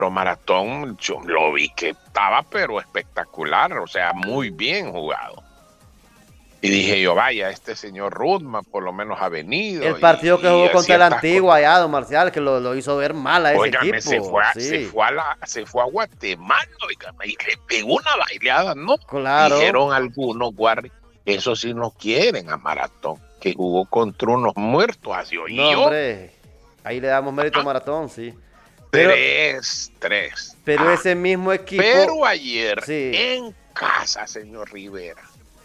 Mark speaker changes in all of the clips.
Speaker 1: Pero Maratón, yo lo vi que estaba pero espectacular, o sea, muy bien jugado. Y dije yo, vaya, este señor Rudman por lo menos ha venido
Speaker 2: El partido que
Speaker 1: y
Speaker 2: jugó contra el
Speaker 1: ciertas cosas.
Speaker 2: Antigua allá, don Marcial, que lo hizo ver mal a ese
Speaker 1: Óigame,
Speaker 2: equipo. Sí,
Speaker 1: se fue a Guatemala, óigame, y le pegó una baileada, ¿no?
Speaker 2: claro.
Speaker 1: Dijeron algunos, Guardi, eso sí no quieren a Maratón, que jugó contra unos muertos, así oí
Speaker 2: No,
Speaker 1: yo.
Speaker 2: hombre. Ahí le damos mérito a Maratón, sí. Pero,
Speaker 1: 3-3.
Speaker 2: pero ese mismo equipo,
Speaker 1: Pero ayer
Speaker 2: sí.
Speaker 1: en casa, señor Rivera,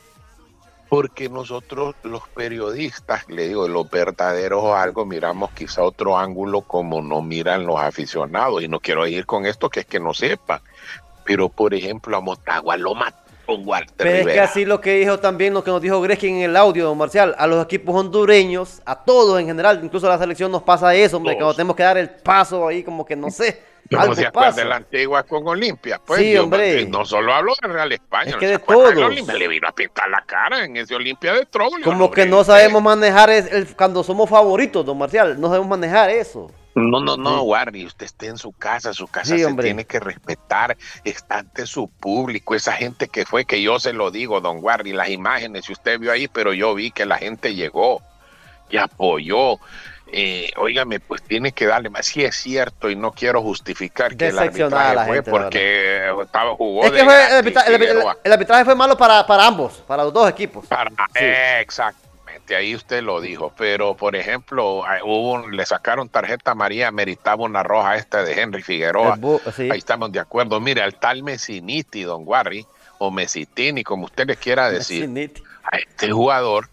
Speaker 1: porque nosotros los periodistas, le digo, los verdaderos o algo, miramos quizá otro ángulo como no miran los aficionados. Y no quiero ir con esto que es que no sepan. Pero, por ejemplo, a Motagua lo mató con Walter
Speaker 2: Pero es que
Speaker 1: Rivera.
Speaker 2: así lo que dijo también, lo que nos dijo Greski en el audio, don Marcial, a los equipos hondureños, a todos en general, incluso a la selección nos pasa eso, hombre, que nos
Speaker 1: Dos.
Speaker 2: tenemos que dar el paso ahí, como que no sé,
Speaker 1: ¿Cómo se
Speaker 2: algo
Speaker 1: acuerda de
Speaker 2: pasa.
Speaker 1: la antigua con Olimpia? Pues
Speaker 2: Sí,
Speaker 1: yo
Speaker 2: hombre,
Speaker 1: no solo hablo de Real
Speaker 2: es
Speaker 1: España,
Speaker 2: que
Speaker 1: ¿se
Speaker 2: de
Speaker 1: acuerda del Olimpia?
Speaker 2: todos.
Speaker 1: Le vino a pintar la cara en ese Olimpia de Troglio, el
Speaker 2: Como que
Speaker 1: hombre
Speaker 2: no
Speaker 1: dice.
Speaker 2: sabemos manejar cuando somos favoritos, don Marcial, no sabemos manejar eso.
Speaker 1: No, no, no,
Speaker 2: Sí,
Speaker 1: Warri, usted esté en su casa
Speaker 2: sí,
Speaker 1: se
Speaker 2: hombre.
Speaker 1: tiene que respetar, está ante su público, esa gente que fue, que yo se lo digo, don Warri, las imágenes, si usted vio ahí, pero yo vi que la gente llegó y apoyó. Óigame, pues tiene que darle más. Sí es cierto y no quiero justificar que el
Speaker 2: Decepcionada
Speaker 1: arbitraje
Speaker 2: la
Speaker 1: fue
Speaker 2: gente, la verdad.
Speaker 1: porque jugó
Speaker 2: Es que
Speaker 1: de gratis Figueroa.
Speaker 2: el arbitraje fue malo para ambos, para los dos equipos. Sí.
Speaker 1: Exactamente, ahí usted lo dijo, pero por ejemplo, le sacaron tarjeta amarilla, meritaba una roja esta de Henry Figueroa, ahí
Speaker 2: Sí.
Speaker 1: estamos de acuerdo. Mire, al tal Messiniti, don Warri, o Mesitini, como usted le quiera decir,
Speaker 2: Messiniti.
Speaker 1: a este jugador,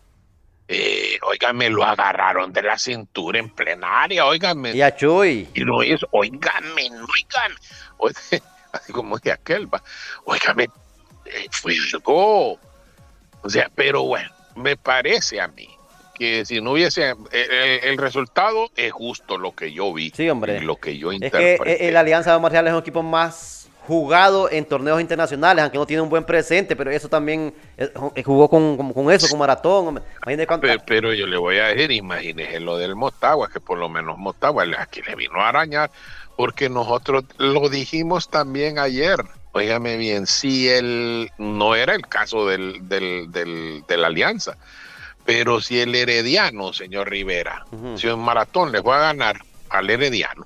Speaker 1: óigame, lo agarraron de la cintura en plenaria, óigame,
Speaker 2: Y a Chuy.
Speaker 1: y lo hizo, óigame, no, óigame, así como de aquel, va, óigame, fue algo. O sea, pero bueno, me parece a mí que si no hubiese, el resultado es justo lo que yo vi
Speaker 2: Sí,
Speaker 1: y
Speaker 2: hombre.
Speaker 1: lo que yo
Speaker 2: Es que el
Speaker 1: interpreté.
Speaker 2: Alianza Marcial es un equipo más jugado en torneos internacionales, aunque no tiene un buen presente, pero eso también jugó con eso, con Maratón. Imagínate cuánta.
Speaker 1: Pero yo le voy a decir, imagínese lo del Motagua, que por lo menos Motagua aquí le vino a arañar, porque nosotros lo dijimos también ayer. Óigame bien, si él no era el caso de la Alianza, pero si el Herediano, señor Rivera,
Speaker 2: Ujú.
Speaker 1: si un Maratón le va a ganar al Herediano,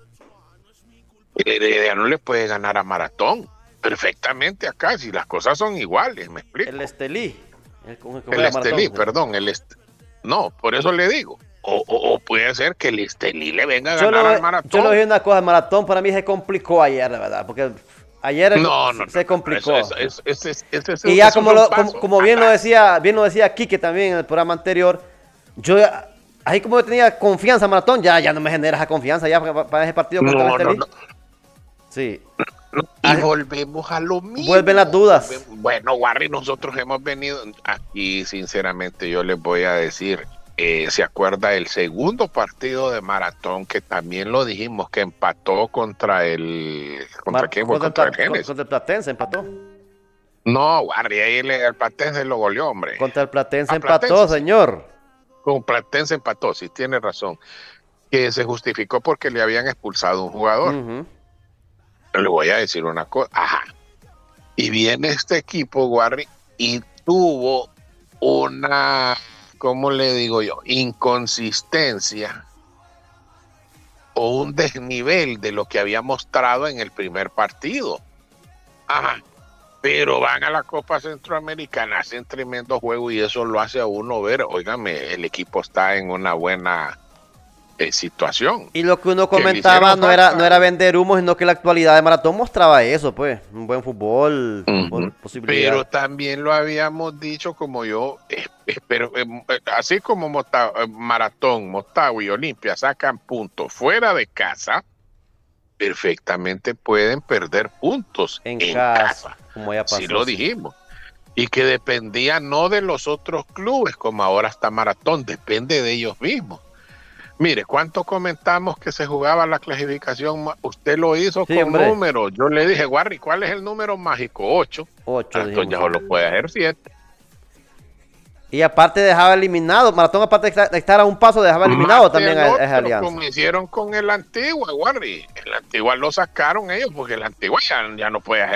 Speaker 1: el Herediano le puede ganar a Maratón perfectamente acá, si las cosas son iguales, me
Speaker 2: El
Speaker 1: explico.
Speaker 2: Estelí, con el que
Speaker 1: El
Speaker 2: juega
Speaker 1: Estelí,
Speaker 2: Maratón.
Speaker 1: perdón, no, por eso le digo. O puede ser que el Estelí le venga a
Speaker 2: Yo
Speaker 1: ganar
Speaker 2: lo,
Speaker 1: al
Speaker 2: yo lo
Speaker 1: Maratón.
Speaker 2: dije una cosa, el Maratón para mí se complicó ayer, la verdad, porque ayer
Speaker 1: No, no, no,
Speaker 2: se
Speaker 1: no, no,
Speaker 2: complicó.
Speaker 1: eso
Speaker 2: Y ya
Speaker 1: esos son pasos
Speaker 2: como
Speaker 1: atrás.
Speaker 2: bien lo decía Quique también en el programa anterior, yo ahí como yo tenía confianza en Maratón, ya no me genera esa confianza ya para ese partido contra el
Speaker 1: No, no,
Speaker 2: Estelí.
Speaker 1: no,
Speaker 2: Sí.
Speaker 1: no. Y
Speaker 2: Así-
Speaker 1: volvemos a lo
Speaker 2: Vuelven las
Speaker 1: mismo.
Speaker 2: dudas.
Speaker 1: Bueno, Warry, nosotros hemos venido aquí, sinceramente, yo les voy a decir, ¿se acuerda el segundo partido de Maratón que también lo dijimos que empató ¿contra quién fue? Contra el Genes.
Speaker 2: Contra el Platense empató.
Speaker 1: No, Warry, ahí el Platense lo goleó, hombre.
Speaker 2: Contra el Platense
Speaker 1: A
Speaker 2: empató,
Speaker 1: Platense, sí.
Speaker 2: señor.
Speaker 1: Con Platense empató, sí, tiene razón. Que se justificó porque le habían expulsado un jugador.
Speaker 2: Ujú.
Speaker 1: Pero le voy a decir una cosa. Ajá. Y viene este equipo, Warri, y tuvo una, ¿cómo le digo yo? Inconsistencia o un desnivel de lo que había mostrado en el primer partido. Ajá. Pero van a la Copa Centroamericana, hacen tremendo juego y eso lo hace a uno ver, óigame, el equipo está en una buena situación.
Speaker 2: Y lo que uno
Speaker 1: Que le
Speaker 2: comentaba
Speaker 1: hicieron
Speaker 2: no era
Speaker 1: falta.
Speaker 2: vender humo, sino que la actualidad de Maratón mostraba eso, pues. Un buen fútbol,
Speaker 1: Ujú.
Speaker 2: posibilidad.
Speaker 1: Pero también lo habíamos dicho como yo, pero así como Maratón, Motagua y Olimpia sacan puntos fuera de casa, perfectamente pueden perder puntos
Speaker 2: En
Speaker 1: en
Speaker 2: casa,
Speaker 1: casa.
Speaker 2: como ya
Speaker 1: Sí
Speaker 2: pasó,
Speaker 1: lo
Speaker 2: sí.
Speaker 1: dijimos. Y que dependía no de los otros clubes, como ahora está Maratón, depende de ellos mismos. Mire, ¿cuánto comentamos que se jugaba la clasificación? Usted lo hizo
Speaker 2: Sí,
Speaker 1: con
Speaker 2: hombre.
Speaker 1: números. Yo le dije, Warry, ¿cuál es el número mágico? 8.
Speaker 2: 8
Speaker 1: Entonces
Speaker 2: dijimos,
Speaker 1: ya
Speaker 2: sí.
Speaker 1: solo puede hacer 7.
Speaker 2: Y aparte dejaba eliminado, Maratón aparte de estar a un paso dejaba eliminado
Speaker 1: Más
Speaker 2: también
Speaker 1: del
Speaker 2: a
Speaker 1: otro,
Speaker 2: esa alianza.
Speaker 1: como hicieron con el Antigua, Warri. El Antigua lo sacaron ellos porque el Antigua ya no puede hacer